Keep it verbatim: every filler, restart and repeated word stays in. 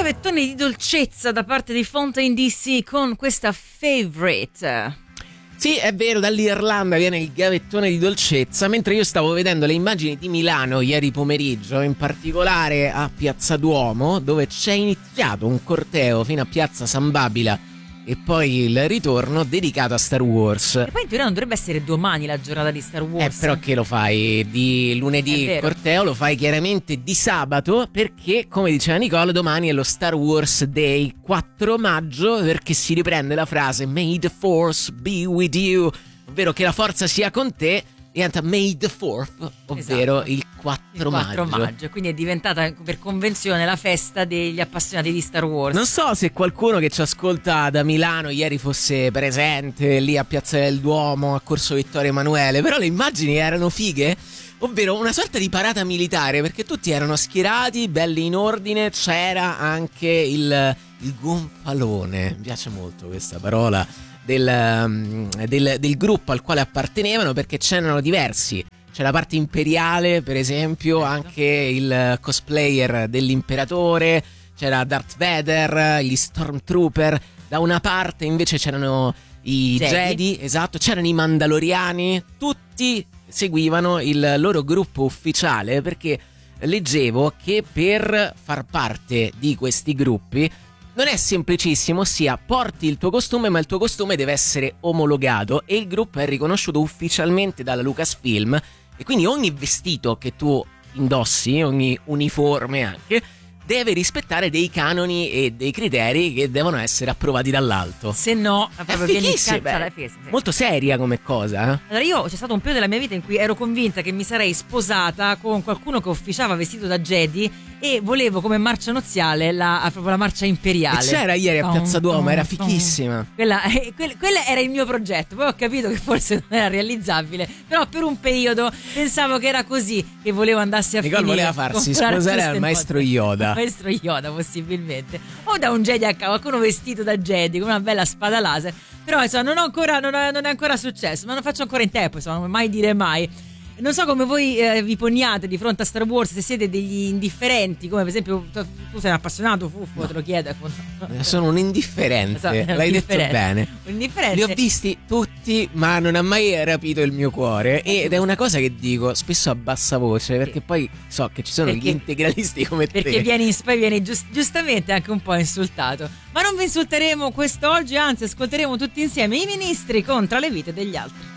gavettone di dolcezza da parte di Fountain D C con questa Favorite. Sì, è vero, dall'Irlanda viene il gavettone di dolcezza, mentre io stavo vedendo le immagini di Milano ieri pomeriggio, in particolare a Piazza Duomo, dove c'è iniziato un corteo fino a Piazza San Babila e poi il ritorno dedicato a Star Wars. E poi in teoria non dovrebbe essere domani la giornata di Star Wars. Eh, però che lo fai di lunedì il corteo, lo fai chiaramente di sabato, perché come diceva Nicole domani è lo Star Wars Day, quattro maggio, perché si riprende la frase May the Force be with you, ovvero che la forza sia con te. Diventa May the fourth, ovvero esatto. il quattro maggio. maggio. Quindi è diventata per convenzione la festa degli appassionati di Star Wars. Non so se qualcuno che ci ascolta da Milano ieri fosse presente lì a Piazza del Duomo, a Corso Vittorio Emanuele, però le immagini erano fighe, ovvero una sorta di parata militare, perché tutti erano schierati, belli in ordine, c'era anche il, il gonfalone, mi piace molto questa parola. Del, del, del gruppo al quale appartenevano, perché c'erano diversi. C'è la parte imperiale, per esempio, anche il cosplayer dell'imperatore, c'era Darth Vader, gli Stormtrooper. Da una parte invece c'erano i Jedi, Jedi esatto, c'erano i Mandaloriani. Tutti seguivano il loro gruppo ufficiale, perché leggevo che per far parte di questi gruppi non è semplicissimo, ossia porti il tuo costume, ma il tuo costume deve essere omologato e il gruppo è riconosciuto ufficialmente dalla Lucasfilm, e quindi ogni vestito che tu indossi, ogni uniforme anche, deve rispettare dei canoni e dei criteri che devono essere approvati dall'alto. Se no, proprio viene scattata. Molto seria come cosa. Allora, io c'è stato un periodo della mia vita in cui ero convinta che mi sarei sposata con qualcuno che ufficiava vestito da Jedi e volevo come marcia nuziale la, proprio la marcia imperiale. E c'era ieri a Piazza Duomo, era fichissima. Quella, eh, quella, quella era il mio progetto, poi ho capito che forse non era realizzabile, però per un periodo pensavo che era così che volevo andarsi a Nicole finire. Voleva farsi sposare al maestro Yoda. Maestro Yoda possibilmente, o da un Jedi a caso, qualcuno vestito da Jedi con una bella spada laser, però insomma non, ho ancora, non, è, non è ancora successo, ma non faccio ancora in tempo, insomma, mai dire mai. Non so come voi eh, vi poniate di fronte a Star Wars, se siete degli indifferenti, come per esempio tu, tu sei un appassionato, Fuffo, no. Te lo chiedo. Sono un indifferente, so, l'hai detto bene. Un indifferente. Li ho visti tutti, ma non ha mai rapito il mio cuore, ed è una cosa che dico spesso a bassa voce, perché poi so che ci sono perché, gli integralisti come perché te. Perché vieni, poi vieni giust, giustamente anche un po' insultato. Ma non vi insulteremo quest'oggi, anzi ascolteremo tutti insieme i ministri contro le vite degli altri.